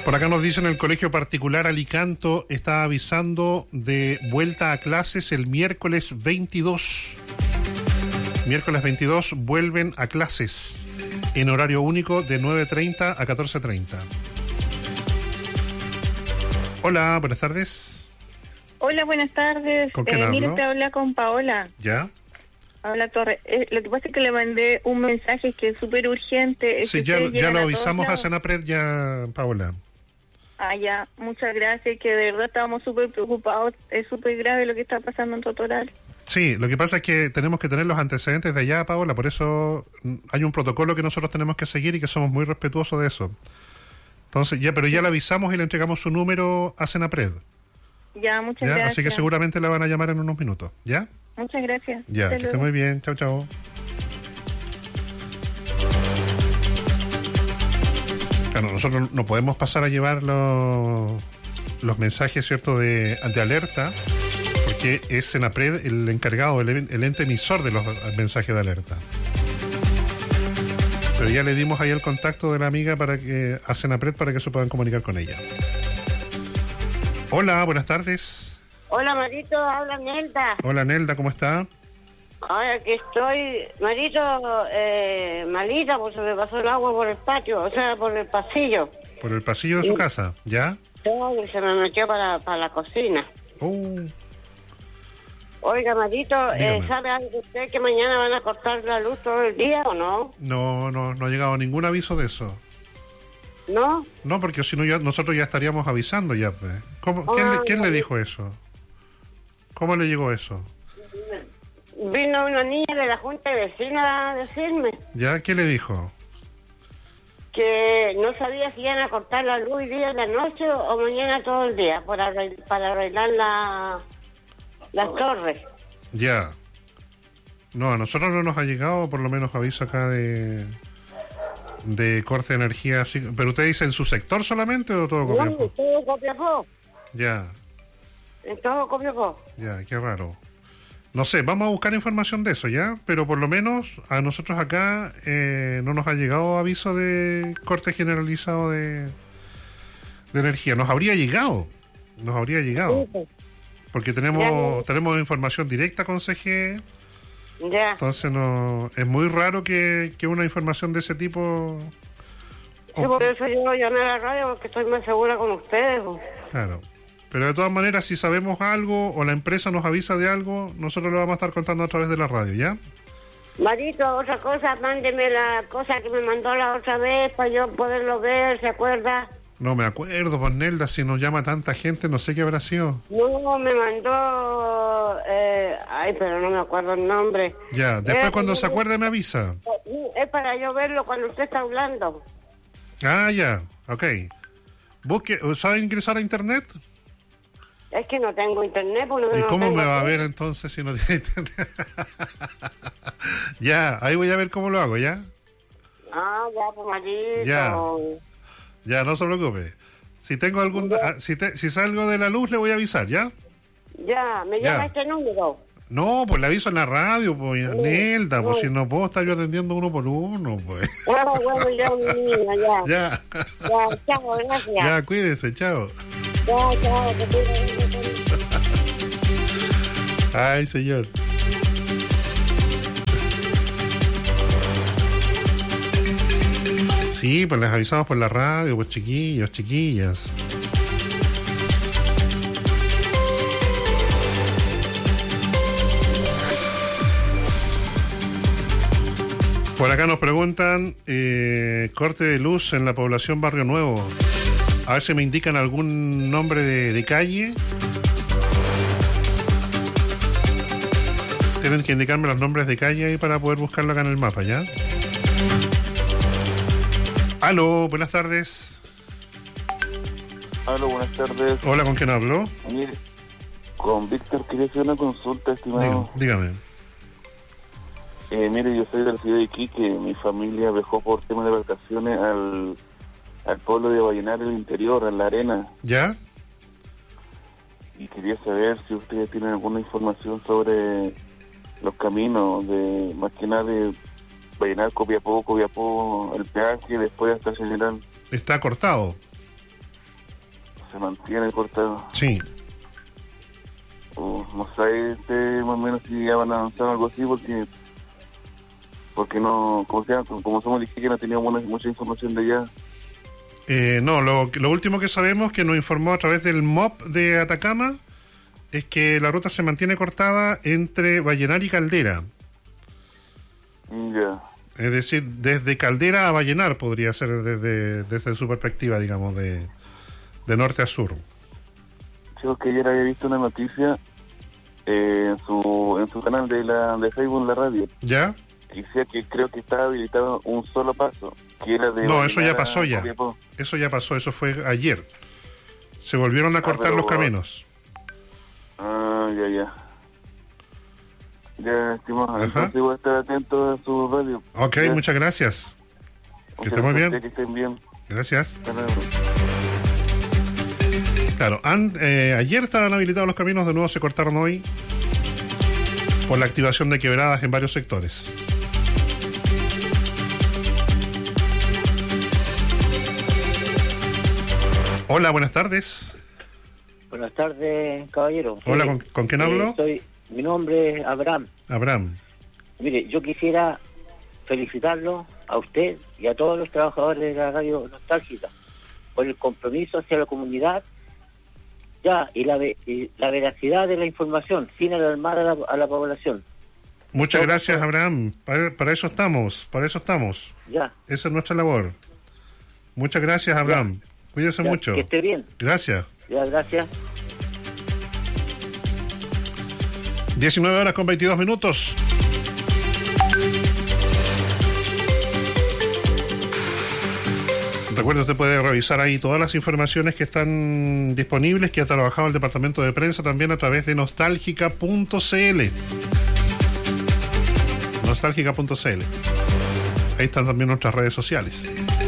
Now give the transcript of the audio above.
Por acá nos dicen el Colegio Particular Alicanto está avisando de vuelta a clases el miércoles 22. Miércoles 22 vuelven a clases en horario único de 9:30 a 14:30. Hola, buenas tardes. Hola, buenas tardes. ¿Con quién hablo? Mire, te habla con Paola. ¿Ya? Paola Torres. Lo que pasa es que le mandé un mensaje que es súper urgente. Sí, ya lo avisamos a Senapred, ya, Paola. Ah, ya, muchas gracias, que de verdad estábamos súper preocupados. Es súper grave lo que está pasando en Totoral. Sí, lo que pasa es que tenemos que tener los antecedentes de allá, Paola, por eso hay un protocolo que nosotros tenemos que seguir y que somos muy respetuosos de eso. Entonces, pero ya le avisamos y le entregamos su número a Senapred. Ya, muchas gracias. Así que seguramente la van a llamar en unos minutos, ¿ya? Muchas gracias. Ya, que esté muy bien. Chao, chao. Claro, nosotros no podemos pasar a llevar los mensajes, ¿cierto?, de alerta, porque es Senapred el encargado, el ente emisor de los mensajes de alerta. Pero ya le dimos ahí el contacto de la amiga a Senapred para que se puedan comunicar con ella. Hola, buenas tardes. Hola, Marito, habla Nelda. Hola, Nelda, ¿cómo está? Ahora aquí estoy, Marito, malita, pues se me pasó el agua por el patio, o sea, por el pasillo. ¿Por el pasillo de su casa? ¿Ya? Y se me metió para la cocina. Oiga, Marito, ¿sabe algo usted que mañana van a cortar la luz todo el día o no? No ha llegado ningún aviso de eso. ¿No? No, porque si no nosotros ya estaríamos avisando ya. ¿Quién le dijo eso? ¿Cómo le llegó eso? Vino una niña de la Junta de Vecinos a decirme. ¿Ya? ¿Qué le dijo? Que no sabía si iban a cortar la luz hoy día en la noche o mañana todo el día para arreglar las torres. Ya. No, a nosotros no nos ha llegado, por lo menos aviso acá de corte de energía. Así, ¿pero usted dice en su sector solamente o todo Copiapó? No, todo Copiapó. Ya. En todo Copiapó. Ya, qué raro. No sé, vamos a buscar información de eso, ¿ya? Pero por lo menos a nosotros acá no nos ha llegado aviso de corte generalizado de energía. Nos habría llegado. Porque tenemos información directa con CGE. Ya. Entonces es muy raro que una información de ese tipo... Sí, por eso yo llamé a la radio porque estoy más segura con ustedes. Claro. Pero de todas maneras, si sabemos algo o la empresa nos avisa de algo, nosotros lo vamos a estar contando a través de la radio, ¿ya? Marito, otra cosa, mándeme la cosa que me mandó la otra vez para yo poderlo ver, ¿se acuerda? No me acuerdo, pues Nelda, si nos llama tanta gente, no sé qué habrá sido. No, me mandó... pero no me acuerdo el nombre. Ya, después cuando se acuerde me avisa. Es para yo verlo cuando usted está hablando. Ah, ya, ok. ¿Sabe ingresar a internet? Es que no tengo internet. Pues ¿Y cómo me va a ver entonces si no tiene internet? Ya, ahí voy a ver cómo lo hago, ¿ya? Ah, ya, pues Marito. Ya, no se preocupe. Si tengo si salgo de la luz le voy a avisar, ¿ya? Ya, me llama este número. No, pues le aviso en la radio, pues, Nelda, pues si no puedo estar yo atendiendo uno por uno, pues. Bueno, ya, mi niña, ya. Ya. Ya, chao, gracias. Ya, cuídese, chao. Ya, chao. Ay, señor. Sí, pues les avisamos por la radio, pues chiquillos, chiquillas. Por acá nos preguntan, corte de luz en la población Barrio Nuevo. A ver si me indican algún nombre de calle. Tienen que indicarme los nombres de calle ahí para poder buscarlo acá en el mapa, ¿ya? Aló, buenas tardes. Aló, buenas tardes. Hola, ¿con quién hablo? Mire, con Víctor quería hacer una consulta, estimado. Dígame. Mire, yo soy de la ciudad de Iquique. Mi familia viajó por temas de vacaciones al pueblo de Vallenar, el interior, en la arena. ¿Ya? Y quería saber si ustedes tienen alguna información sobre los caminos, más que nada de Vallenar, Copiapó, el peaje, después hasta General. Está cortado. se mantiene cortado. Sí. No sé más o menos si ya van a avanzar algo así, porque no, como somos de Iquique, no teníamos mucha información de allá. No, lo último que sabemos, que nos informó a través del MOP de Atacama, es que la ruta se mantiene cortada entre Vallenar y Caldera. Ya. Es decir, desde Caldera a Vallenar podría ser desde su perspectiva, digamos, de norte a sur. Sí, porque ayer había visto una noticia en su canal de Facebook en la radio. ¿Ya? Decía que creo que estaba habilitado un solo paso, que era de... No, eso ya Vallenar pasó a ya. Copiapó. Eso ya pasó, eso fue ayer. Se volvieron a cortar pero- los caminos. Ya. Ya, estimado. Ajá. Entonces voy a estar atento a su radio. Ok, Ya. muchas gracias. Muchas esté muy gracias, bien. Que estén bien. Gracias. Hasta luego. Claro, ayer estaban habilitados los caminos, de nuevo se cortaron hoy por la activación de quebradas en varios sectores. Hola, buenas tardes. Buenas tardes, caballero. Hola, ¿con quién hablo? Mi nombre es Abraham. Abraham. Mire, yo quisiera felicitarlo a usted y a todos los trabajadores de la radio Nostálgica por el compromiso hacia la comunidad y la veracidad de la información, sin alarmar a la población. Muchas gracias, Abraham. Para eso estamos, Ya. Esa es nuestra labor. Muchas gracias, Abraham. Cuídese Ya, mucho. que esté bien. Gracias. Ya, gracias. 19 horas con 22 minutos. Recuerda, usted puede revisar ahí todas las informaciones que están disponibles, que ha trabajado el departamento de prensa también a través de nostálgica.cl. Nostálgica.cl. Ahí están también nuestras redes sociales.